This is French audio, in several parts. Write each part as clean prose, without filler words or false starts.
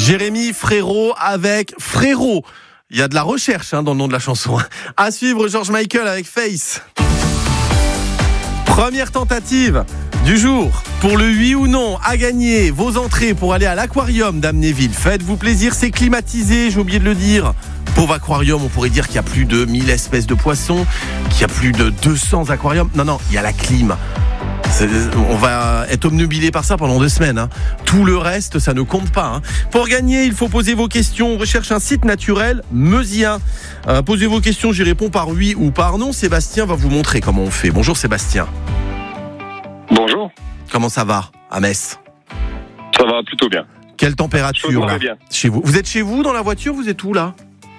Jérémy Frérot avec Frérot. Il y a de la recherche dans le nom de la chanson. À suivre, George Michael avec Face. Première tentative du jour pour le oui ou non à gagner vos entrées pour aller à l'aquarium d'Amnéville. Faites-vous plaisir, c'est climatisé, j'ai oublié de le dire. Pauvre aquarium, on pourrait dire qu'il y a plus de 1000 espèces de poissons, qu'il y a plus de 200 aquariums. Non, il y a la clim. On va être obnubilé par ça pendant 2 semaines. Tout le reste, ça ne compte pas. Pour gagner, il faut poser vos questions. On recherche un site naturel meusien. Posez vos questions, j'y réponds par oui ou par non. Sébastien va vous montrer comment on fait. Bonjour Sébastien. Bonjour. Comment ça va à Metz? Ça va plutôt bien. Quelle température là bien. Chez vous? Vous êtes chez vous dans la voiture? Vous êtes où là?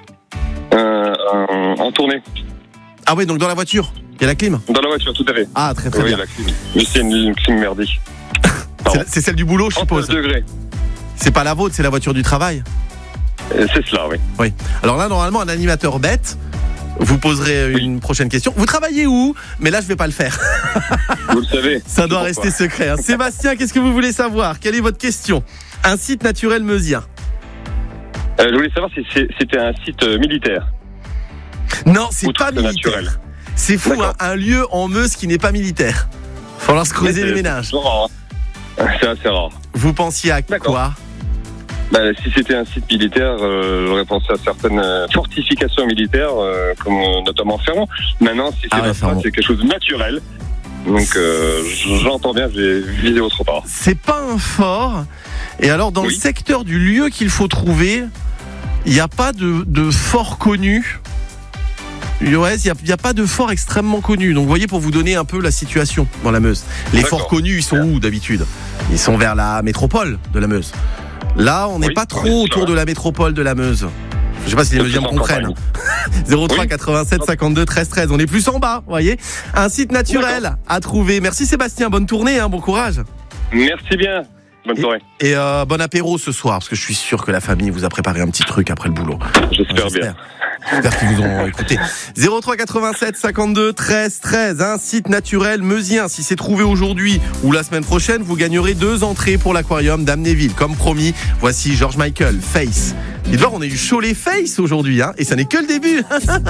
En tournée. Ah oui, donc dans la voiture. Il y a la clim? Dans la voiture, tout à fait. Ah, très bien. Oui, la clim. Mais c'est une clim merdique. C'est celle du boulot, je suppose. 39 degrés. C'est pas la vôtre, c'est la voiture du travail? C'est cela, oui. Oui. Alors là, normalement, un animateur bête vous poserait une prochaine question. Vous travaillez où? Mais là, je vais pas le faire. Vous le savez. Ça doit rester secret. Sébastien, qu'est-ce que vous voulez savoir? Quelle est votre question? Un site naturel meusien. Je voulais savoir si c'était un site militaire. Non, c'est Outre pas militaire. naturel. C'est fou, un lieu en Meuse qui n'est pas militaire. Il va falloir se creuser les ménages. C'est assez rare. Vous pensiez à quoi? Si c'était un site militaire, j'aurais pensé à certaines fortifications militaires, comme notamment Ferrand. Maintenant, si c'est c'est quelque chose de naturel. Donc, j'entends bien, je vais viser autre part. C'est pas un fort. Et alors, dans le secteur du lieu qu'il faut trouver, il n'y a pas de fort connu. Ouais, il n'y a pas de fort extrêmement connu. Donc, vous voyez, pour vous donner un peu la situation dans la Meuse. Les forts connus, ils sont où d'habitude? Ils sont vers la métropole de la Meuse. Là, on n'est pas trop autour de la métropole de la Meuse. Je ne sais pas si les Meusiens me comprennent. 03 87 52 13 13. On est plus en bas, vous voyez. Un site naturel à trouver. Merci Sébastien, bonne tournée, bon courage. Merci bien. Bonne soirée. Et bon apéro ce soir, parce que je suis sûr que la famille vous a préparé un petit truc après le boulot. J'espère bien. J'espère qu'ils vous ont écouté. 03 87 52 13 13. Un site naturel meusien. Si c'est trouvé aujourd'hui ou la semaine prochaine, vous gagnerez 2 entrées pour l'aquarium d'Amnéville. Comme promis, voici George Michael, Face. Et de voir, on a eu Cholet Face aujourd'hui, et ça n'est que le début.